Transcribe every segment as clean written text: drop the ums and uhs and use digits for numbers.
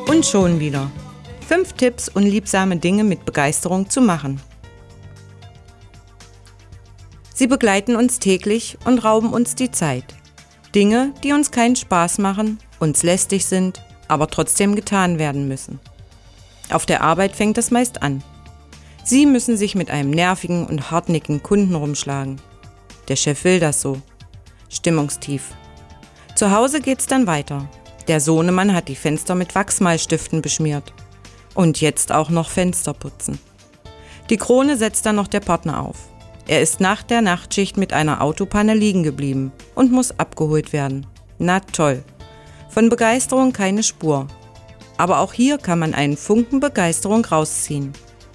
Und schon wieder. 5 Tipps, unliebsame Dinge mit Begeisterung zu machen. Sie begleiten uns täglich und rauben uns die Zeit. Dinge, die uns keinen Spaß machen, uns lästig sind, aber trotzdem getan werden müssen. Auf der Arbeit fängt es meist an. Sie müssen sich mit einem nervigen und hartnäckigen Kunden rumschlagen. Der Chef will das so. Stimmungstief. Zu Hause geht's dann weiter. Der Sohnemann hat die Fenster mit Wachsmalstiften beschmiert. Und jetzt auch noch Fenster putzen. Die Krone setzt dann noch der Partner auf. Er ist nach der Nachtschicht mit einer Autopanne liegen geblieben und muss abgeholt werden. Na toll. Von Begeisterung keine Spur. Aber auch hier kann man einen Funken Begeisterung rausziehen.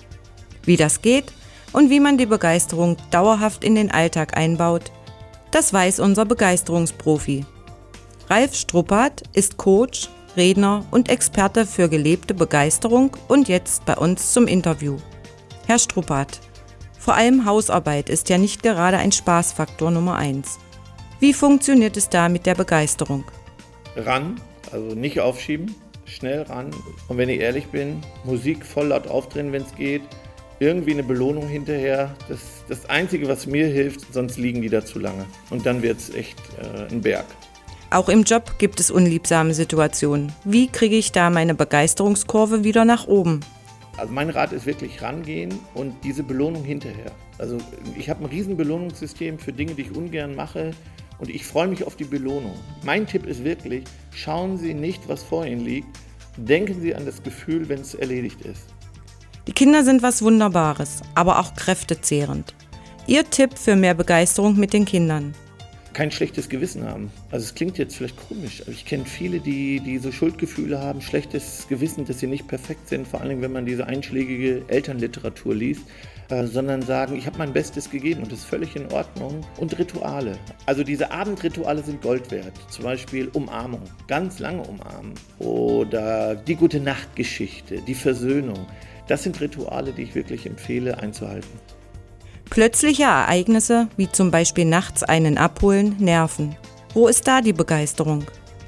Wie das geht und wie man die Begeisterung dauerhaft in den Alltag einbaut, das weiß unser Begeisterungsprofi. Ralf Struppert ist Coach, Redner und Experte für gelebte Begeisterung und jetzt bei uns zum Interview. Herr Struppert, vor allem Hausarbeit ist ja nicht gerade ein Spaßfaktor Nummer 1. Wie funktioniert es da mit der Begeisterung? Ran, also nicht aufschieben, schnell ran. Und wenn ich ehrlich bin, Musik voll laut aufdrehen, wenn es geht. Irgendwie eine Belohnung hinterher. Das Einzige, was mir hilft, sonst liegen die da zu lange. Und dann wird es echt ein Berg. Auch im Job gibt es unliebsame Situationen. Wie kriege ich da meine Begeisterungskurve wieder nach oben? Also mein Rat ist wirklich rangehen und diese Belohnung hinterher. Also ich habe ein riesen Belohnungssystem für Dinge, die ich ungern mache und ich freue mich auf die Belohnung. Mein Tipp ist wirklich, schauen Sie nicht, was vor Ihnen liegt, denken Sie an das Gefühl, wenn es erledigt ist. Die Kinder sind was Wunderbares, aber auch kräftezehrend. Ihr Tipp für mehr Begeisterung mit den Kindern? Kein schlechtes Gewissen haben. Also es klingt jetzt vielleicht komisch, aber ich kenne viele, die so Schuldgefühle haben, schlechtes Gewissen, dass sie nicht perfekt sind, vor allem wenn man diese einschlägige Elternliteratur liest, sondern sagen, ich habe mein Bestes gegeben und das ist völlig in Ordnung. Und Rituale. Also diese Abendrituale sind Gold wert. Zum Beispiel Umarmung, ganz lange umarmen. Oder die Gute-Nacht-Geschichte, die Versöhnung. Das sind Rituale, die ich wirklich empfehle einzuhalten. Plötzliche Ereignisse, wie zum Beispiel nachts einen abholen, nerven. Wo ist da die Begeisterung?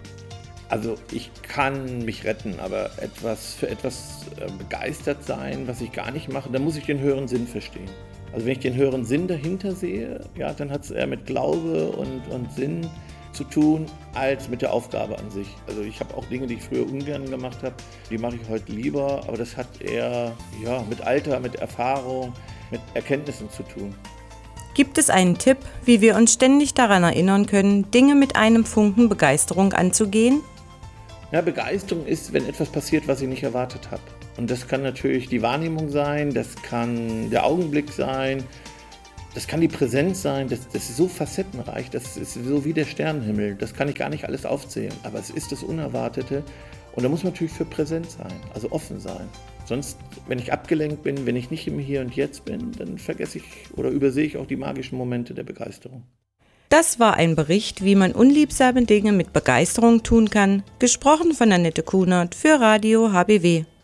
Also ich kann mich retten, aber für etwas begeistert sein, was ich gar nicht mache, dann muss ich den höheren Sinn verstehen. Also wenn ich den höheren Sinn dahinter sehe, ja, dann hat es eher mit Glaube und Sinn zu tun, als mit der Aufgabe an sich. Also ich habe auch Dinge, die ich früher ungern gemacht habe, die mache ich heute lieber, aber das hat eher mit Alter, mit Erfahrung, mit Erkenntnissen zu tun. Gibt es einen Tipp, wie wir uns ständig daran erinnern können, Dinge mit einem Funken Begeisterung anzugehen? Ja, Begeisterung ist, wenn etwas passiert, was ich nicht erwartet habe. Und das kann natürlich die Wahrnehmung sein, das kann der Augenblick sein, das kann die Präsenz sein, das ist so facettenreich, das ist so wie der Sternenhimmel, das kann ich gar nicht alles aufzählen, aber es ist das Unerwartete und da muss man natürlich für präsent sein, also offen sein. Sonst, wenn ich abgelenkt bin, wenn ich nicht im Hier und Jetzt bin, dann vergesse ich oder übersehe ich auch die magischen Momente der Begeisterung. Das war ein Bericht, wie man unliebsame Dinge mit Begeisterung tun kann, gesprochen von Annette Kunert für Radio HBW.